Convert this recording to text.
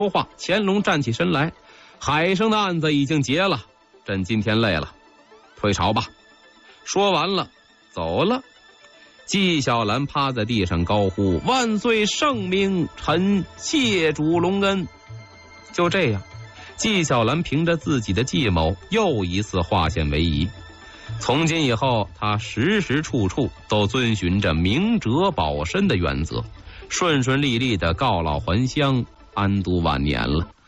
说话，乾隆站起身来，海生的案子已经结了，朕今天累了，退朝吧。说完了，走了。纪晓岚趴在地上高呼：“万岁圣明，臣谢主隆恩。”就这样，纪晓岚凭着自己的计谋，又一次化险为夷。从今以后，他时时处处都遵循着明哲保身的原则，顺顺利利地告老还乡，安度晚年了。